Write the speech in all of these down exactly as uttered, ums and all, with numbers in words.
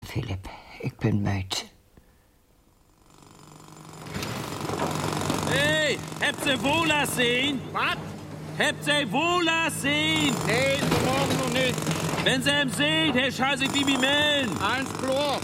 Philipp. Ich bin müde. Hey, habt ihr Wohler sehen? Was? Habt ihr Wohler sehen? Nee, für morgen noch nicht. Wenn sie ihn seht, Herr Scheiße Bibi melden. Eins klar.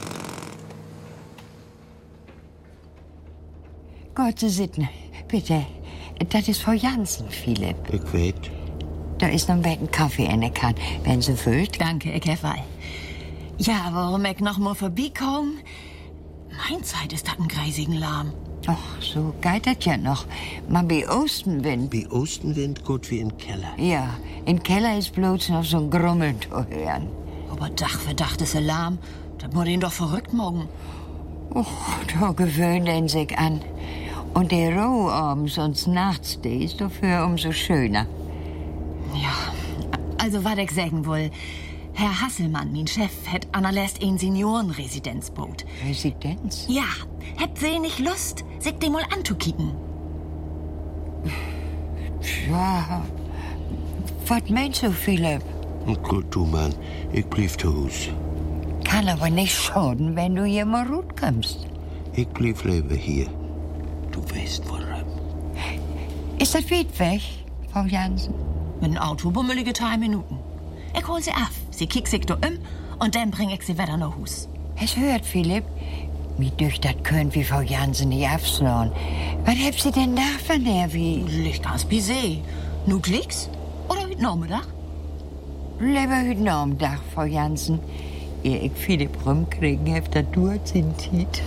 Gott zu sitten, bitte. Das ist Frau Jansen, Philipp. Ich weiß. Da ist noch ein Becken Kaffee in der Kanne, wenn sie füllt. Danke, ich habe all. Ja, warum ich noch mal vorbeikomme? Mein Zeit ist das ein greisigen Lahm. Ach, so geht das ja noch. Mal bei Ostenwind. Bei Ostenwind gut wie im Keller. Ja, im Keller ist bloß noch so ein Grummeln zu hören. Aber Dach für Dach ist Alarm. Das muss ihn doch verrückt morgen. Och, da gewöhnt er sich an. Und der Ruhe abends und nachts, die ist dafür umso schöner. Ja, also was ich sagen will. Herr Hasselmann, mein Chef, hat anerlässt ein Seniorenresidenz baut. Residenz? Ja, habt sie nicht Lust, sich dem mal anzukicken? Ja, was meinst du, Philipp? Gut, du Mann, ich blieb zu Hus. Kann aber nicht schaden, wenn du hier mal gut kommst. Ich blieb lieber hier. Du weißt woran. Ist das weit weg, Frau Jansen? Mit dem Auto bummelige drei Minuten. Ich hol sie ab, sie kickt sich da um und dann bring ich sie wieder nach Hus. Es hört, Philipp. Wie durch das könnt wie Frau Jansen nicht aufschlagen. Was habt sie denn da für Nervi? Licht ganz bisee. Nu klicks? Oder heute Nachmittag? Lieber heute Nachmittag, Frau Jansen. Ehe ich Philipp rumkriegen hab, das durchzintiert.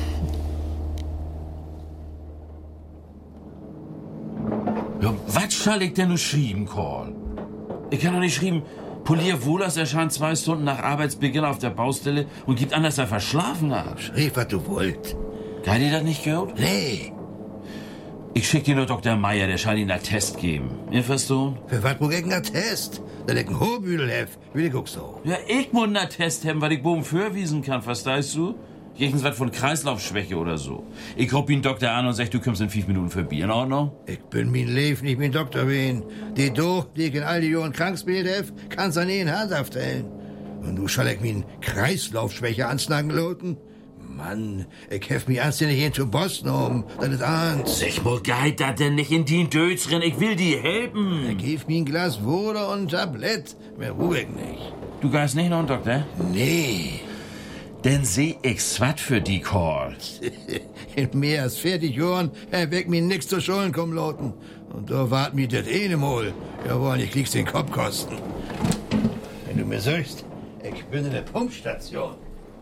Ja, was soll ich denn nur schreiben, Karl? Ich kann doch nicht schreiben, Polier Wohlers erscheint zwei Stunden nach Arbeitsbeginn auf der Baustelle und gibt an, dass er verschlafen hat. Schrieb, was du wollt. Hat ihr das nicht gehört? Nee. Ich schick dir nur Doktor Meier, der soll Ihnen einen Test geben. Ihr verstehen? Für was muss ich einen Test? Da liegt ein Hohbüdel hef. Will ich auch so. Ja, ich muss einen Test haben, was ich boben vorwiesen kann, verstehst du? Jegens was von Kreislaufschwäche oder so. Ich hab ihn Doktor an und sag, du kommst in fünf Minuten vorbei. In Ordnung? Ich bin mein Leben nicht mein Doktor wen. Die do, die ich in all die Jahren krankspielt hef, kann's an ihn Hand aufteilen. Und du soll ich min Kreislaufschwäche ansnagen loten? Mann, ich hef mich anständig hin zu Boston um. Das ist ernst. Sag mal, geht das denn nicht in die Dötzren? Ich will dir helfen. Gib mir ein Glas Wohler und ein Tablett. Mehr ruhe ich nicht. Du gehst nicht noch, Doktor? Nee. Denn seh ich's wat für die Karl. In mehr als vierzig Jahren er weg mir nix zu Schulden kommen lauten. Und da wart mir das eine Mal. Jawohl, ich krieg's den Kopf kosten. Wenn du mir sagst, ich bin in der Pumpstation.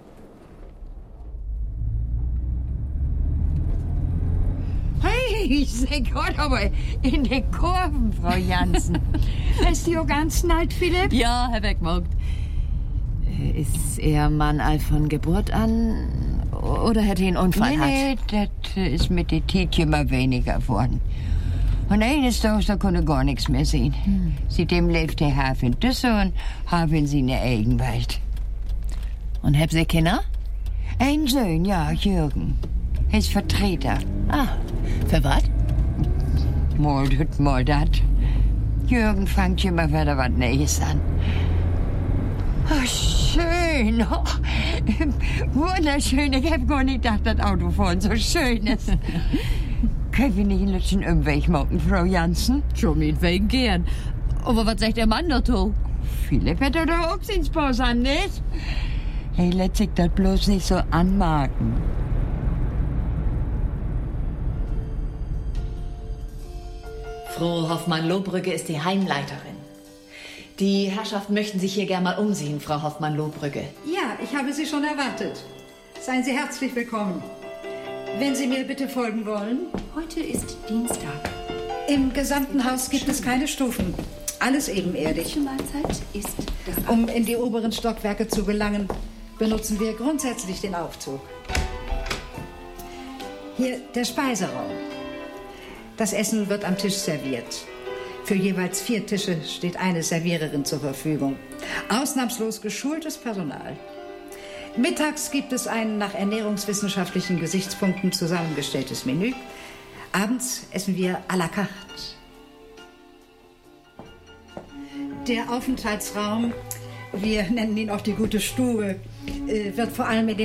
Hey, sag Gott, aber in den Kurven, Frau Jansen. Ist die auch ganz neid, Philipp? Ja, Herr Beckmogt. Ist er Mann all von Geburt an oder hätte ihn einen Unfall Nee, hat? nee, das ist mit den Tietje mal weniger geworden. Und eines Tages, da konnte gar nichts mehr sehen. Hm. Seitdem lebt der Haf in Düssel und Haf in seine Eigenwelt. Und habt ihr Kinder? Ein Sohn, ja, Jürgen. Er ist Vertreter. Ah, für was? Mal das, mal das. Jürgen fängt immer wieder was Neues an. Oh, schön. Oh, wunderschön. Ich hab gar nicht gedacht, das Autofahren so schön ist. Können wir nicht einen letzten Umweg machen, Frau Jansen? Schon meinetwegen gern. Aber was sagt der Mann dazu? Philipp hätte doch Obstspaß an, nicht? Hey, lässt sich das bloß nicht so anmerken. Frau Hoffmann-Lohbrügge ist die Heimleiterin. Die Herrschaften möchten sich hier gern mal umsehen, Frau Hoffmann-Lohbrügge. Ja, ich habe Sie schon erwartet. Seien Sie herzlich willkommen. Wenn Sie mir bitte folgen wollen. Heute ist Dienstag. Im gesamten Haus gibt es keine Stufen. Alles ebenerdig. Welche Mahlzeit ist das? Um in die oberen Stockwerke zu gelangen, benutzen wir grundsätzlich den Aufzug. Hier der Speiseraum. Das Essen wird am Tisch serviert. Für jeweils vier Tische steht eine Serviererin zur Verfügung. Ausnahmslos geschultes Personal. Mittags gibt es ein nach ernährungswissenschaftlichen Gesichtspunkten zusammengestelltes Menü. Abends essen wir à la carte. Der Aufenthaltsraum, wir nennen ihn auch die gute Stube, wird vor allem mit den